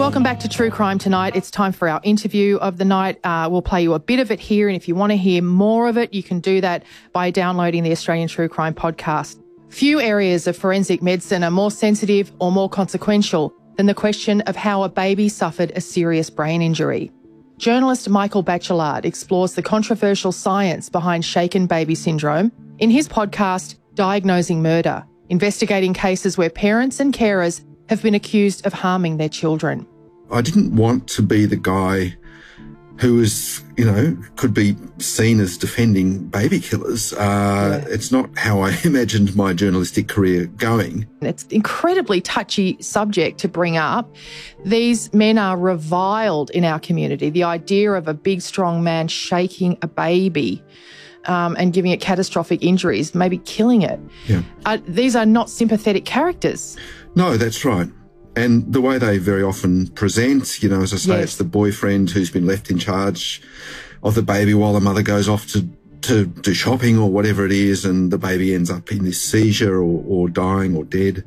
Welcome back to True Crime Tonight. It's time for our interview of the night. We'll play you a bit of it here, and if you want to hear more of it, you can do that by downloading the Australian True Crime podcast. Few areas of forensic medicine are more sensitive or more consequential than the question of how a baby suffered a serious brain injury. Journalist Michael Bachelard explores the controversial science behind shaken baby syndrome in his podcast, Diagnosing Murder, investigating cases where parents and carers have been accused of harming their children. I didn't want to be the guy who was, could be seen as defending baby killers. It's not how I imagined my journalistic career going. It's an incredibly touchy subject to bring up. These men are reviled in our community. The idea of a big, strong man shaking a baby and giving it catastrophic injuries, maybe killing it. Yeah. These are not sympathetic characters. No, that's right. And the way they very often present, as I say, It's the boyfriend who's been left in charge of the baby while the mother goes off to do shopping or whatever it is, and the baby ends up in this seizure or dying or dead.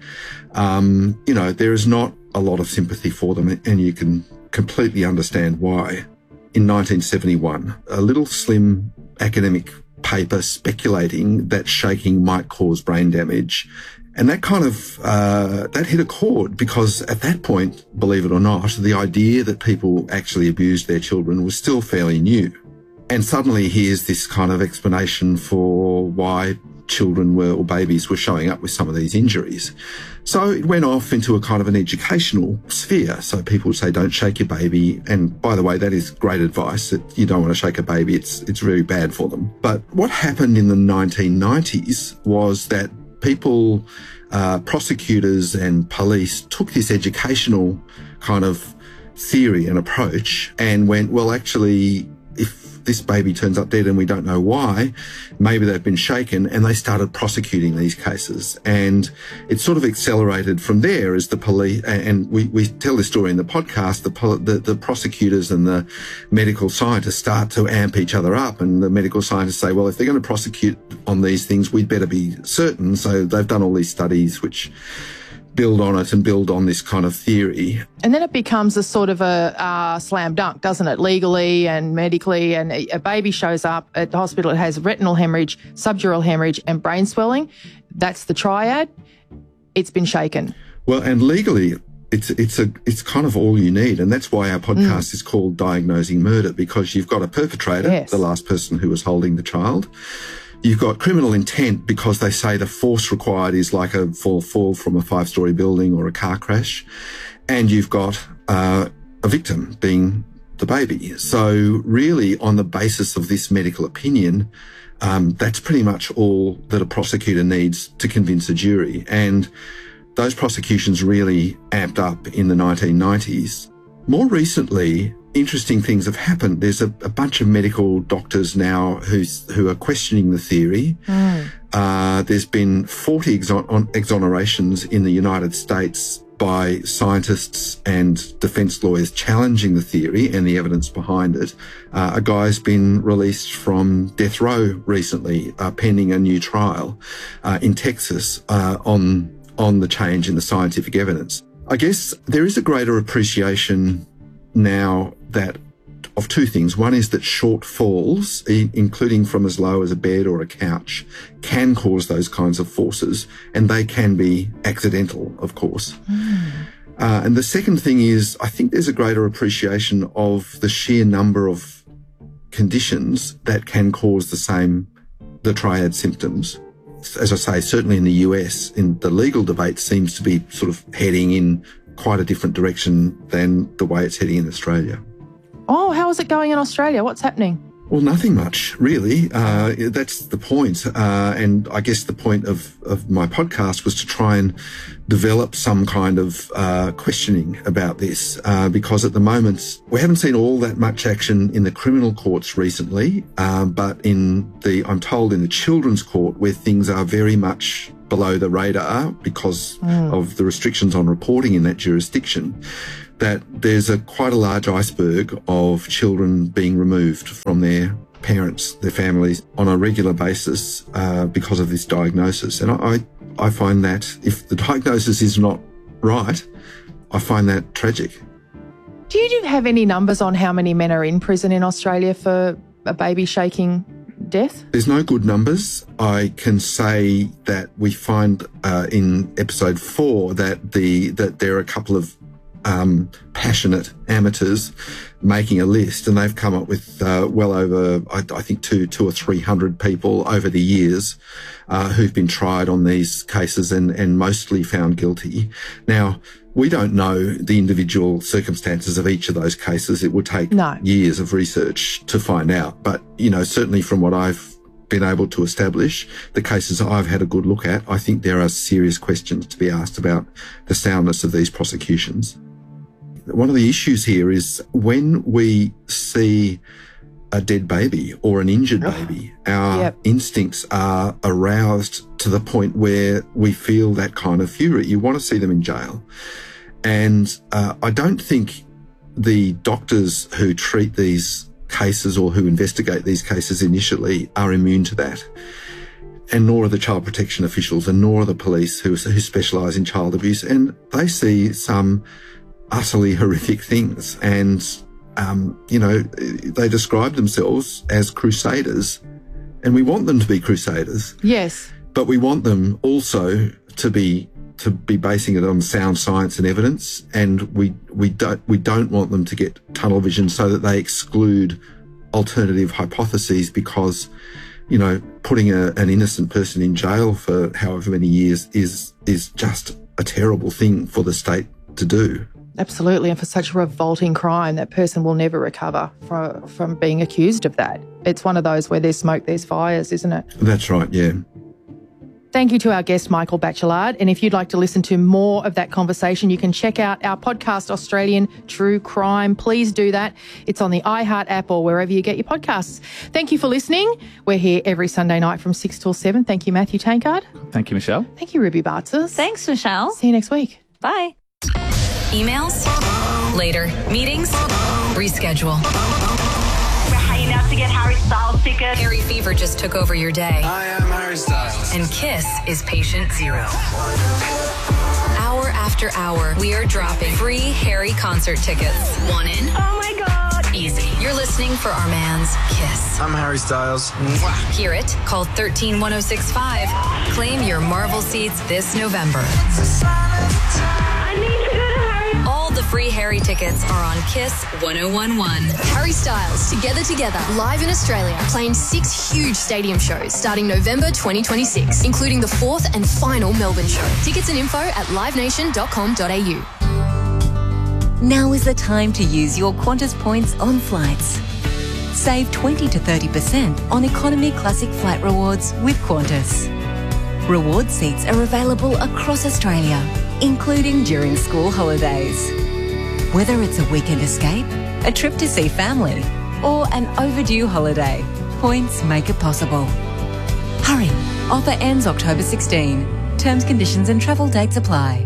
There is not a lot of sympathy for them, and you can completely understand why. In 1971, a little slim academic paper speculating that shaking might cause brain damage. And that kind of, that hit a chord because at that point, believe it or not, the idea that people actually abused their children was still fairly new. And suddenly here's this kind of explanation for why children or babies were showing up with some of these injuries. So it went off into a kind of an educational sphere. So people would say, don't shake your baby. And by the way, that is great advice, that you don't want to shake a baby. It's very bad for them. But what happened in the 1990s was that people, prosecutors and police took this educational kind of theory and approach and went, well, actually, if this baby turns up dead and we don't know why, maybe they've been shaken, and they started prosecuting these cases. And it sort of accelerated from there as the police, and we tell this story in the podcast, the prosecutors and the medical scientists start to amp each other up, and the medical scientists say, well, if they're going to prosecute on these things, we'd better be certain. So they've done all these studies which build on it and build on this kind of theory. And then it becomes a sort of a slam dunk, doesn't it, legally and medically, and a baby shows up at the hospital, it has retinal hemorrhage, subdural hemorrhage and brain swelling. That's the triad. It's been shaken. Well, and legally, it's kind of all you need, and that's why our podcast is called Diagnosing Murder, because you've got a perpetrator, the last person who was holding the child. You've got criminal intent because they say the force required is like a fall from a 5-story building or a car crash. And you've got a victim being the baby. So really, on the basis of this medical opinion, that's pretty much all that a prosecutor needs to convince a jury. And those prosecutions really amped up in the 1990s. More recently, interesting things have happened. There's a bunch of medical doctors now who are questioning the theory. There's been 40 exonerations in the United States by scientists and defence lawyers challenging the theory and the evidence behind it. A guy's been released from death row recently, pending a new trial in Texas on the change in the scientific evidence. I guess there is a greater appreciation now of two things. One is that short falls, including from as low as a bed or a couch, can cause those kinds of forces, and they can be accidental, of course. And the second thing is, I think there's a greater appreciation of the sheer number of conditions that can cause the triad symptoms. As I say, certainly in the US, in the legal debate seems to be sort of heading in quite a different direction than the way it's heading in Australia. Oh, how is it going in Australia? What's happening? Well, nothing much, really. That's the point. And I guess the point of my podcast was to try and develop some kind of questioning about this, because at the moment we haven't seen all that much action in the criminal courts recently, but I'm told in the children's court, where things are very much below the radar because of the restrictions on reporting in that jurisdiction, that there's quite a large iceberg of children being removed from their parents, their families, on a regular basis because of this diagnosis. And I find that if the diagnosis is not right, I find that tragic. Do you have any numbers on how many men are in prison in Australia for a baby shaking death? There's no good numbers. I can say that we find in episode 4 that there are a couple of passionate amateurs making a list, and they've come up with well over, I think, 200 or 300 people over the years who've been tried on these cases and mostly found guilty. Now, we don't know the individual circumstances of each of those cases. It would take years of research to find out. But, certainly from what I've been able to establish, the cases I've had a good look at, I think there are serious questions to be asked about the soundness of these prosecutions. One of the issues here is when we see a dead baby or an injured baby, our instincts are aroused to the point where we feel that kind of fury. You want to see them in jail. And I don't think the doctors who treat these cases or who investigate these cases initially are immune to that. And nor are the child protection officials, and nor are the police who specialise in child abuse. And they see some utterly horrific things. And, they describe themselves as crusaders. And we want them to be crusaders. Yes. But we want them also to be basing it on sound science and evidence, and we don't want them to get tunnel vision so that they exclude alternative hypotheses because, putting an innocent person in jail for however many years is just a terrible thing for the state to do. Absolutely, and for such a revolting crime, that person will never recover from being accused of that. It's one of those where there's smoke, there's fires, isn't it? That's right, yeah. Thank you to our guest, Michael Bachelard. And if you'd like to listen to more of that conversation, you can check out our podcast, Australian True Crime. Please do that. It's on the iHeart app or wherever you get your podcasts. Thank you for listening. We're here every Sunday night from 6 till 7. Thank you, Matthew Tankard. Thank you, Michelle. Thank you, Ruby Bartzis. Thanks, Michelle. See you next week. Bye. Emails? Later. Meetings? Reschedule. To get Harry Styles tickets. Harry Fever just took over your day. I am Harry Styles. And Kiss is patient 0. Hour after hour, we are dropping free Harry concert tickets. One in. Oh my God. Easy. You're listening for our man's Kiss. I'm Harry Styles. Hear it? Call 131065. Claim your Marvel seats this November. I need to go to Harry. All the free Harry tickets are on Kiss 1011. Harry Styles, Together, live in Australia, playing 6 huge stadium shows starting November 2026, including the 4th and final Melbourne show. Tickets and info at livenation.com.au. Now is the time to use your Qantas points on flights. Save 20 to 30% on Economy Classic flight rewards with Qantas. Reward seats are available across Australia, including during school holidays. Whether it's a weekend escape, a trip to see family, or an overdue holiday, points make it possible. Hurry, offer ends October 16. Terms, conditions and travel dates apply.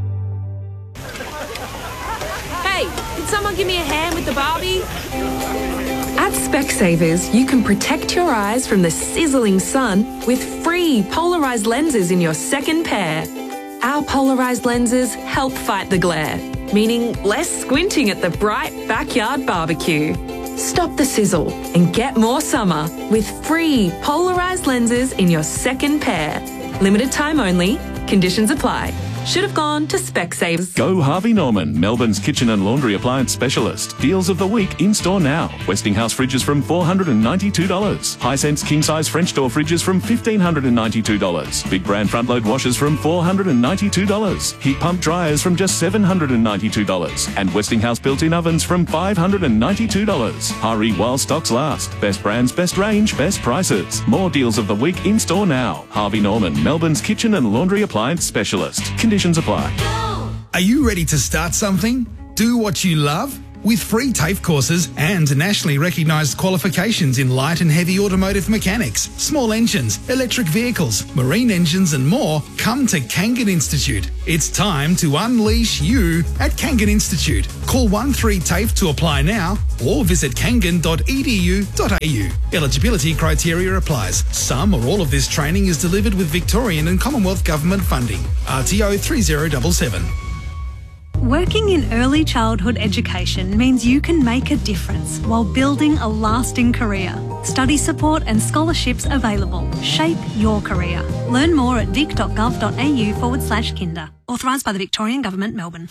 Hey, can someone give me a hand with the Barbie? At Specsavers, you can protect your eyes from the sizzling sun with free polarised lenses in your second pair. Our polarised lenses help fight the glare, meaning less squinting at the bright backyard barbecue. Stop the sizzle and get more summer with free polarised lenses in your second pair. Limited time only. Conditions apply. Should have gone to Specsavers. Go Harvey Norman, Melbourne's kitchen and laundry appliance specialist. Deals of the week in store now. Westinghouse fridges from $492. Hisense king-size French door fridges from $1,592. Big brand front-load washers from $492. Heat pump dryers from just $792. And Westinghouse built-in ovens from $592. Hurry while stocks last. Best brands, best range, best prices. More deals of the week in store now. Harvey Norman, Melbourne's kitchen and laundry appliance specialist. Conditions apply. Are you ready to start something? Do what you love? With free TAFE courses and nationally recognised qualifications in light and heavy automotive mechanics, small engines, electric vehicles, marine engines and more, come to Kangan Institute. It's time to unleash you at Kangan Institute. Call 13TAFE to apply now or visit kangan.edu.au. Eligibility criteria applies. Some or all of this training is delivered with Victorian and Commonwealth Government funding. RTO 3077. Working in early childhood education means you can make a difference while building a lasting career. Study support and scholarships available. Shape your career. Learn more at vic.gov.au/kinder. Authorised by the Victorian Government, Melbourne.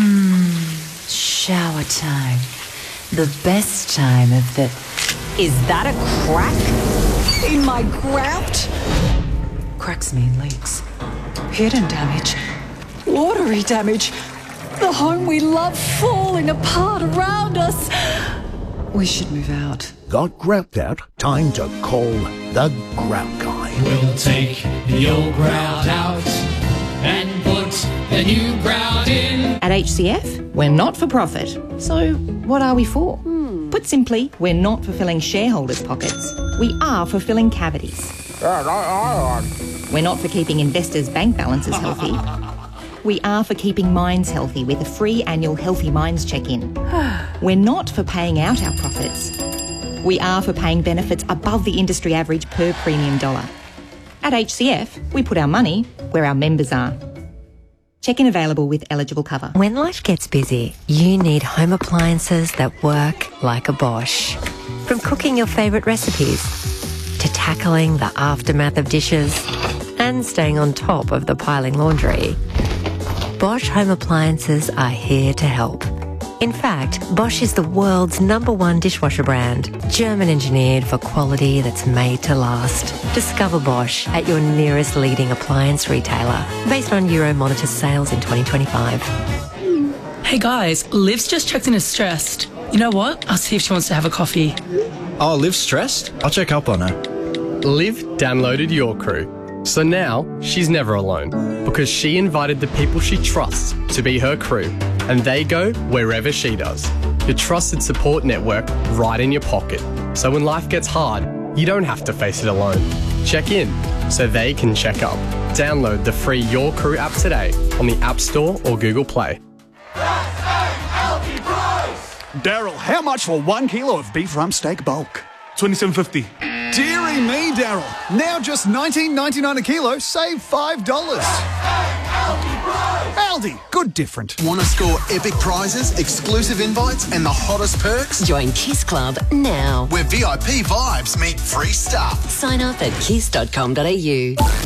Shower time. The best time of the... Is that a crack in my grout? Cracks mean leaks. Hidden damage. Watery damage. The home we love falling apart around us. We should move out. Got grout out? Time to call the Grout Guy. We'll take the old grout out and put the new grout in. At HCF, we're not for profit. So what are we for? Put simply, we're not for filling shareholders' pockets. We are for filling cavities. We're not for keeping investors' bank balances healthy. We are for keeping minds healthy with a free annual Healthy Minds check-in. We're not for paying out our profits. We are for paying benefits above the industry average per premium dollar. At HCF, we put our money where our members are. Check-in available with eligible cover. When life gets busy, you need home appliances that work like a Bosch. From cooking your favourite recipes to tackling the aftermath of dishes and staying on top of the piling laundry, Bosch home appliances are here to help. In fact, Bosch is the world's #1 dishwasher brand, German engineered for quality that's made to last. Discover Bosch at your nearest leading appliance retailer, based on Euromonitor sales in 2025. Hey guys, Liv's just checked in as stressed. You know what? I'll see if she wants to have a coffee. Oh, Liv's stressed? I'll check up on her. Liv downloaded Your Crew. So now she's never alone because she invited the people she trusts to be her crew, and they go wherever she does. Your trusted support network right in your pocket. So when life gets hard, you don't have to face it alone. Check in so they can check up. Download the free Your Crew app today on the App Store or Google Play. Daryl, how much for 1 kilo of beef rump steak bulk? $27.50. Deary me, Daryl. Now just $19.99 a kilo, save $5. Aldi, good different. Want to score epic prizes, exclusive invites, and the hottest perks? Join Kiss Club now. Where VIP vibes meet free stuff. Sign up at kiss.com.au.